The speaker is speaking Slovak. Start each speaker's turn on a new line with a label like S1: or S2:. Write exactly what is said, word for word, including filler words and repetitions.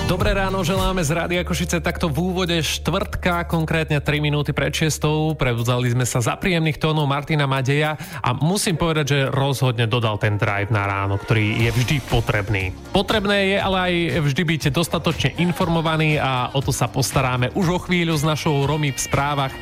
S1: Dobré ráno želáme z Rádia Košice takto v úvode štvrtka, konkrétne tri minúty pred šiestou. Prebudzali sme sa za príjemných tónov Martina Madeja a musím povedať, že rozhodne dodal ten drive na ráno, ktorý je vždy potrebný. Potrebné je ale aj vždy byť dostatočne informovaný a o to sa postaráme už o chvíľu s našou Romy v správach.